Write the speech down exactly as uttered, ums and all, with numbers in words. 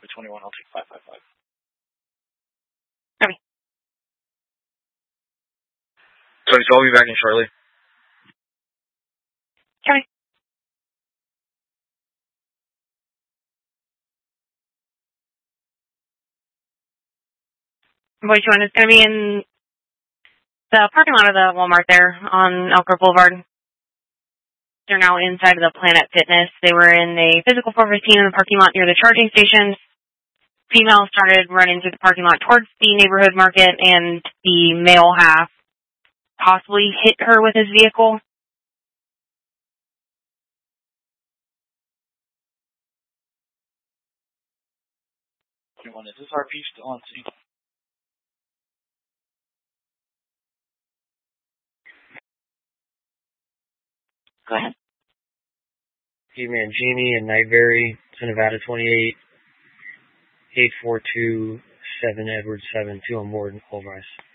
for twenty-one, I'll take five five five. Copy. Tony, so I'll be back in shortly. Copy. Voice one is going to be in the parking lot of the Walmart there on Elk Grove Boulevard. They're now inside of the Planet Fitness. They were in a physical four fifteen in the parking lot near the charging stations. Female started running through the parking lot towards the neighborhood market, and the male half possibly hit her with his vehicle. twenty-one, is this R P still on scene? Go ahead. Hey man, Jamie and Nightberry to Nevada twenty-eight, eight four two seven Edward seven, two on board, over ice.